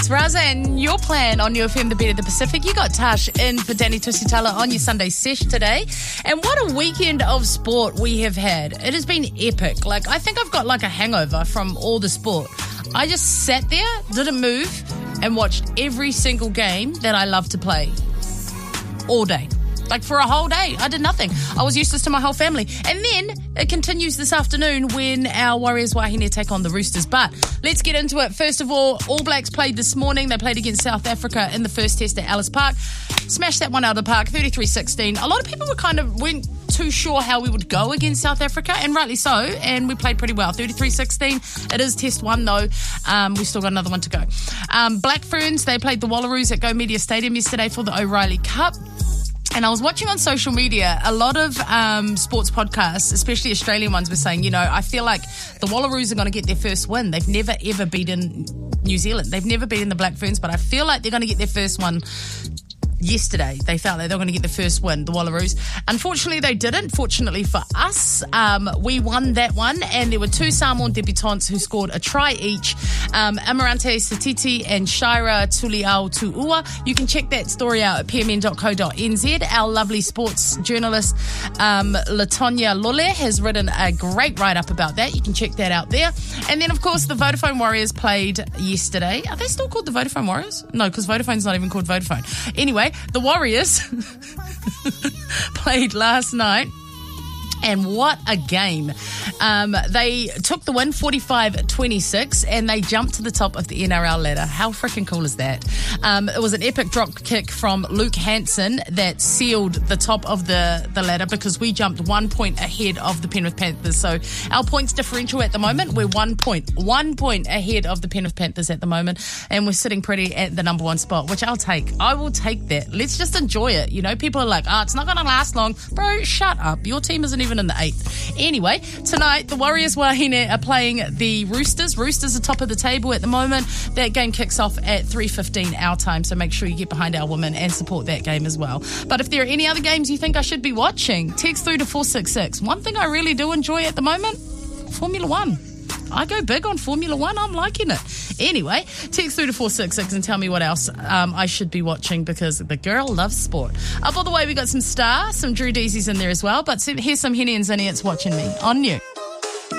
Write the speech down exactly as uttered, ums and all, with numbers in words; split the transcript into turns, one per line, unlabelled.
Raza, and your plan on U F M, the Beat of the Pacific. You got Tash in for Danny Tusitala on your Sunday sesh today. And what a weekend of sport we have had. It has been epic. Like, I think I've got like a hangover from all the sport. I just sat there, didn't move, and watched every single game that I love to play all day. Like, for a whole day, I did nothing. I was useless to my whole family. And then it continues this afternoon when our Warriors Wahine take on the Roosters. But let's get into it. First of all, All Blacks played this morning. They played against South Africa in the first test at Ellis Park. Smashed that one out of the park, thirty-three sixteen. A lot of people were kind of weren't too sure how we would go against South Africa, and rightly so. And we played pretty well, thirty-three sixteen. It is test one, though. Um, we've still got another one to go. Um, Black Ferns, they played the Wallaroos at Go Media Stadium yesterday for the O'Reilly Cup. And I was watching on social media, a lot of um, sports podcasts, especially Australian ones, were saying, you know, I feel like the Wallaroos are going to get their first win. They've never, ever beaten New Zealand. They've never beaten the Black Ferns, but I feel like they're going to get their first one yesterday. They felt like they were going to get the first win, the Wallaroos. Unfortunately, they didn't. Fortunately for us, um, we won that one, and there were two Samoan debutantes who scored a try each, um, Amarante Satiti and Shaira Tuliau Tuua. You can check that story out at p m n dot co dot n z. Our lovely sports journalist, um, Latonya Lole, has written a great write-up about that. You can check that out there. And then, of course, the Vodafone Warriors played yesterday. Are they still called the Vodafone Warriors? No, because Vodafone's not even called Vodafone. Anyway, the Warriors played last night, and what a game. Um, they took the win forty-five twenty-six, and they jumped to the top of the N R L ladder. How freaking cool is that? Um, it was an epic drop kick from Luke Hanson that sealed the top of the, the ladder, because we jumped one point ahead of the Penrith Panthers. So our points differential at the moment, we're one point, one point ahead of the Penrith Panthers at the moment, and we're sitting pretty at the number one spot, which I'll take. I will take that. Let's just enjoy it. You know, people are like, oh, it's not going to last long. Bro, shut up. Your team isn't even in the eighth. Anyway, tonight the Warriors Wahine are playing the Roosters. Roosters are top of the table at the moment. That game kicks off at three fifteen our time, so make sure you get behind our women and support that game as well. But if there are any other games you think I should be watching, text through to four six six. One thing I really do enjoy at the moment, Formula One. I go big on Formula One. I'm liking it. Anyway, text through to four six six and tell me what else um, I should be watching, because the girl loves sport. Up all the way, we got some Star, some Drew Deasy's in there as well. But here's some Henny and Zinny. It's Watching Me on New.